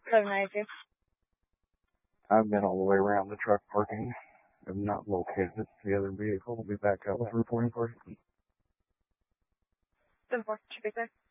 792. I've been all the way around the truck parking. I've not located the other vehicle. We'll be back out with reporting for 7-4, should be clear.